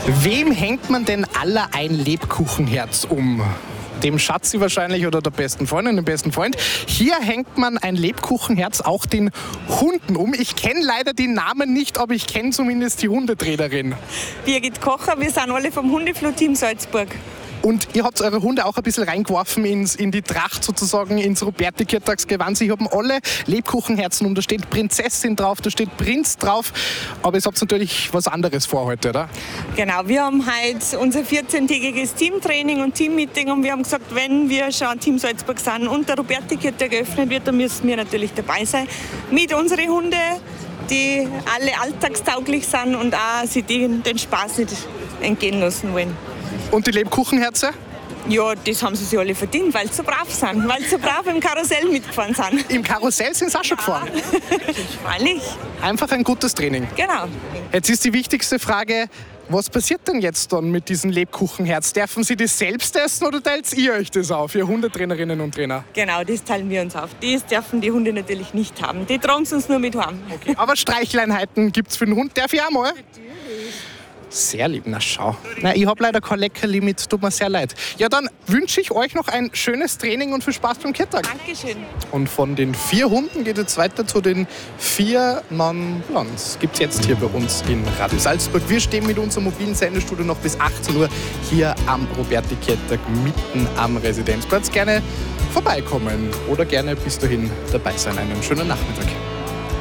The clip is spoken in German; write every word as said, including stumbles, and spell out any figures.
Wem hängt man denn aller ein Lebkuchenherz um? Dem Schatzi wahrscheinlich oder der besten Freundin, dem besten Freund. Hier hängt man ein Lebkuchenherz auch den Hunden um. Ich kenne leider die Namen nicht, aber ich kenne zumindest die Hundetrainerin. Birgit Kocher, wir sind alle vom Hundefloh-Team Salzburg. Und ihr habt eure Hunde auch ein bisschen reingeworfen ins, in die Tracht sozusagen, ins Roberti-Kirtagsgewand. Sie haben alle Lebkuchenherzen um. Da steht Prinzessin drauf, da steht Prinz drauf. Aber ihr habt natürlich was anderes vor heute, oder? Genau, wir haben heute unser vierzehntägiges Teamtraining und Teammeeting und wir haben gesagt, wenn wir schon Team Salzburg sind und der Roberti-Kirtag geöffnet wird, dann müssen wir natürlich dabei sein. Mit unseren Hunden, die alle alltagstauglich sind und auch sich den, den Spaß nicht entgehen lassen wollen. Und die Lebkuchenherzen? Ja, das haben sie sich alle verdient, weil sie so brav sind, weil sie so brav im Karussell mitgefahren sind. Im Karussell sind sie auch schon gefahren? Freilich. Einfach ein gutes Training. Genau. Jetzt ist die wichtigste Frage, was passiert denn jetzt dann mit diesem Lebkuchenherz? Dürfen Sie das selbst essen oder teilt ihr euch das auf, ihr Hundetrainerinnen und Trainer? Genau, das teilen wir uns auf. Das dürfen die Hunde natürlich nicht haben. Die tragen es uns nur mit heim. Okay. Aber Streichleinheiten gibt es für den Hund. Darf ich auch mal? Natürlich. Sehr lieb, na schau. Na, ich habe leider kein Leckerli mit, tut mir sehr leid. Ja, dann wünsche ich euch noch ein schönes Training und viel Spaß beim Kirtag. Dankeschön. Und von den vier Hunden geht es weiter zu den vier Non-Blondes. Gibt es jetzt hier bei uns in Radio Salzburg. Wir stehen mit unserem mobilen Sendestudio noch bis achtzehn Uhr hier am Roberti-Kirtag mitten am Residenzplatz. Gerne vorbeikommen oder gerne bis dahin dabei sein. Einen schönen Nachmittag.